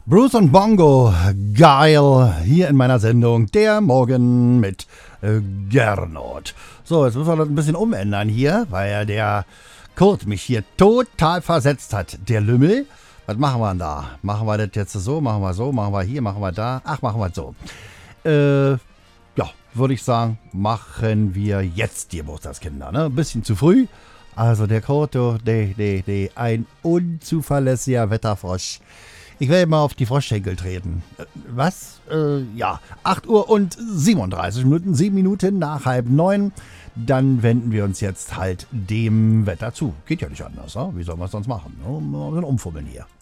Bruce und Bongo, geil, hier in meiner Sendung, der Morgen mit Gernot. So, jetzt müssen wir das ein bisschen umändern hier, weil der Kurt mich hier total versetzt hat. Der Lümmel, was machen wir denn da? Machen wir das jetzt so, machen wir so, machen wir hier, machen wir da? Ach, machen wir so. Ja, würde ich sagen, machen wir jetzt die Geburtstagskinder, ne? Ein bisschen zu früh. Also der Kurt, ein unzuverlässiger Wetterfrosch. Ich werde mal auf die Froschschenkel treten. Was? Ja, 8 Uhr und 37 Minuten, 7 Minuten nach 8:30. Dann wenden wir uns jetzt halt dem Wetter zu. Geht ja nicht anders, ne? Wie sollen wir es sonst machen? Ne? Mal umfummeln hier.